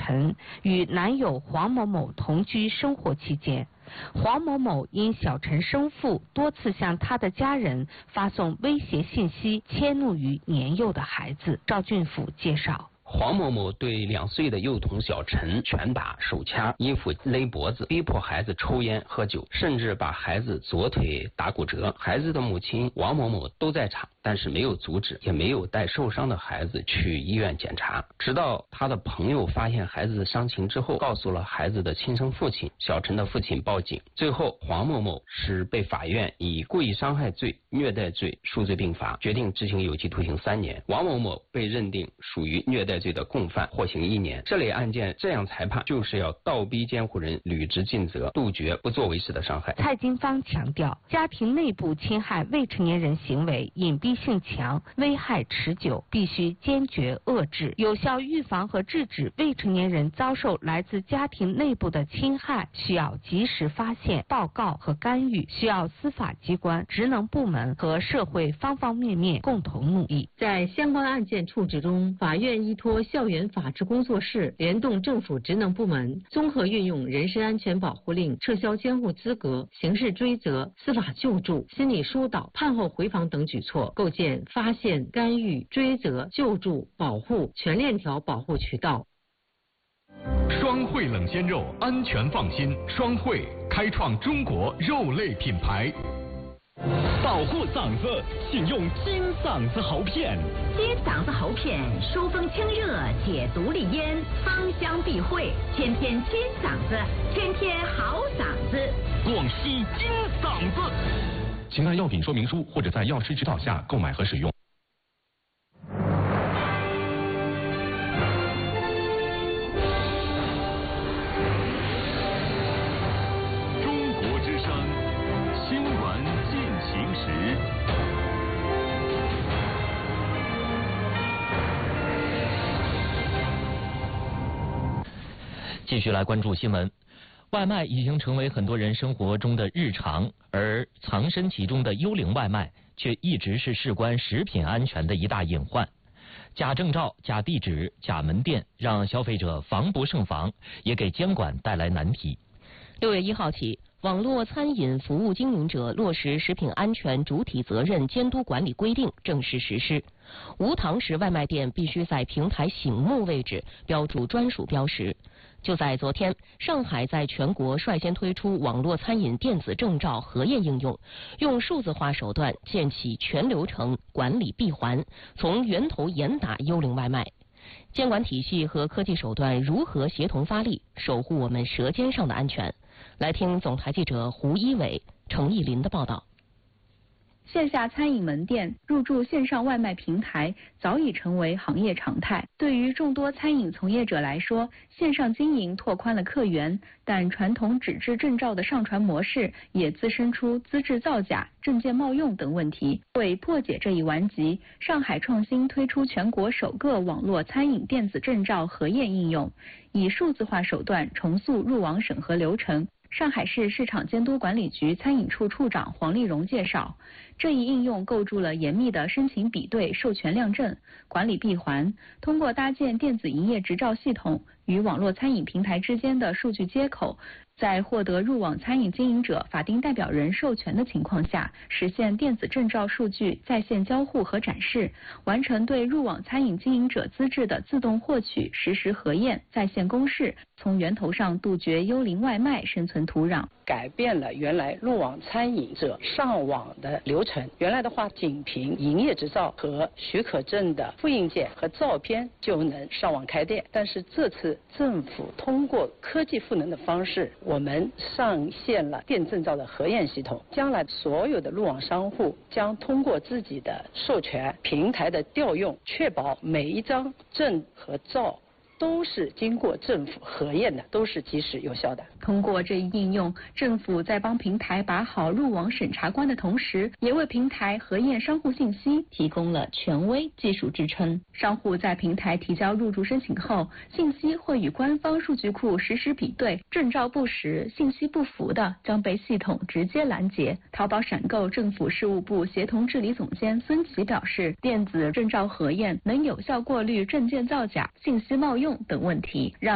晨与男友黄某某同居生活期间，黄某某因小陈生父多次向他的家人发送威胁信息，迁怒于年幼的孩子。赵俊甫介绍。 黄某某对2岁的幼童小陈拳打手掐，衣服勒脖子，逼迫孩子抽烟喝酒，甚至把孩子左腿打骨折。孩子的母亲王某某都在场，但是没有阻止，也没有带受伤的孩子去医院检查。直到他的朋友发现孩子的伤情之后，告诉了孩子的亲生父亲，小陈的父亲报警。最后黄某某是被法院以故意伤害罪、虐待罪数罪并罚，决定执行有期徒刑3年。王某某被认定属于虐待罪的共犯，获刑1年。这类案件这样裁判，就是要倒逼监护人履职尽责，杜绝不作为式的伤害。 蔡金芳强调，家庭内部侵害未成年人行为隐蔽性强，危害持久，必须坚决遏制，有效预防和制止未成年人遭受来自家庭内部的侵害，需要及时发现、报告和干预，需要司法机关、职能部门和社会方方面面共同努力。 在相关案件处置中，法院依托校园法治工作室，联动政府职能部门，综合运用人身安全保护令、撤销监护资格、刑事追责、司法救助、心理疏导、判后回访等举措，构建发现、干预、追责、救助、保护全链条保护渠道。 双汇冷鲜肉，安全放心。双汇开创中国肉类品牌。 保护嗓子，请用金嗓子喉片。 金嗓子喉片疏风清热，解毒利咽，芳香避秽，天天金嗓子，天天好嗓子。 广西金嗓子。 请看药品说明书或者在药师指导下购买和使用。 中国之声，新闻进行时。 继续来关注新闻。外卖已经成为很多人生活中的日常，而藏身其中的幽灵外卖却一直是事关食品安全的一大隐患。假证照、假地址、假门店，让消费者防不胜防，也给监管带来难题。 6月1号起，网络餐饮服务经营者落实食品安全主体责任监督管理规定正式实施。无堂食外卖店必须在平台醒目位置标注专属标识。就在昨天，上海在全国率先推出网络餐饮电子证照核验应用，用数字化手段建起全流程管理闭环，从源头严打幽灵外卖。监管体系和科技手段如何协同发力，守护我们舌尖上的安全？来听总台记者胡一伟、程艺林的报道。 线下餐饮门店入驻线上外卖平台早已成为行业常态。对于众多餐饮从业者来说，线上经营拓宽了客源，但传统纸质证照的上传模式也滋生出资质造假、证件冒用等问题。为破解这一顽疾，上海创新推出全国首个网络餐饮电子证照核验应用，以数字化手段重塑入网审核流程。上海市市场监督管理局餐饮处处长黄丽蓉介绍，这一应用构筑了严密的申请比对、授权量证、管理闭环，通过搭建电子营业执照系统与网络餐饮平台之间的数据接口，在获得入网餐饮经营者法定代表人授权的情况下，实现电子证照数据在线交互和展示，完成对入网餐饮经营者资质的自动获取、实时核验、在线公示，从源头上杜绝幽灵外卖生存土壤。 改变了原来入网餐饮者上网的流程，原来的话仅凭营业执照和许可证的复印件和照片就能上网开店，但是这次政府通过科技赋能的方式，我们上线了电证照的核验系统，将来所有的入网商户将通过自己的授权平台的调用，确保每一张证和照都是经过政府核验的，都是及时有效的。 通过这一应用，政府在帮平台把好入网审查关的同时，也为平台核验商户信息提供了权威技术支撑。商户在平台提交入驻申请后，信息会与官方数据库实时比对，证照不实、信息不符的将被系统直接拦截。淘宝闪购政府事务部协同治理总监孙琦表示，电子证照核验能有效过滤证件造假、信息冒用等问题，让